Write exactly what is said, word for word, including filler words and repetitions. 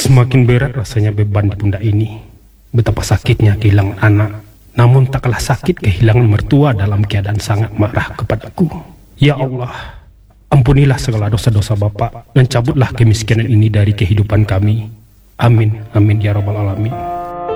Semakin berat rasanya beban di pundak ini. Betapa sakitnya kehilangan anak, namun tak kalah sakit kehilangan mertua dalam keadaan sangat marah kepadaku. Ya Allah, ampunilah segala dosa-dosa Bapak dan cabutlah kemiskinan ini dari kehidupan kami. Amin, amin ya rabbal alamin.